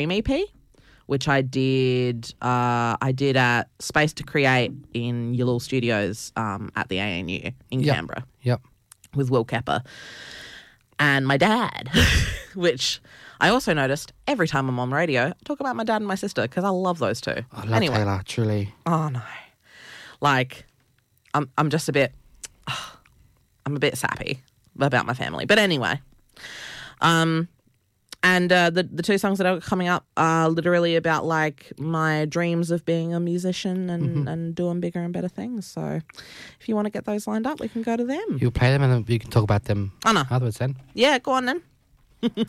EP, which I did at Space to Create in Yulul Studios at the ANU in Canberra. Yep. With Will Kepper and my dad, which I also noticed every time I'm on radio, I talk about my dad and my sister because I love those two. I love Taylor, truly. Oh, no. Like, I'm just a bit, I'm a bit sappy about my family. But anyway, and the two songs that are coming up are literally about, like, my dreams of being a musician and doing bigger and better things. So if you want to get those lined up, we can go to them. You play them and then you can talk about them afterwards then. Yeah, go on then.